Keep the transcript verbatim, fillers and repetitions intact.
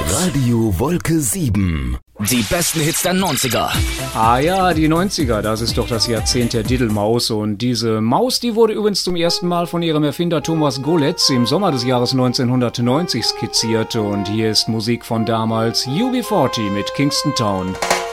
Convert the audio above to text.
Radio Wolke sieben. Die besten Hits der neunziger. Ah ja, die neunziger, das ist doch das Jahrzehnt der Diddelmaus. Und diese Maus, die wurde übrigens zum ersten Mal von ihrem Erfinder Thomas Golitz im Sommer des Jahres neunzehnhundertneunzig skizziert. Und hier ist Musik von damals, U B vierzig mit Kingston Town.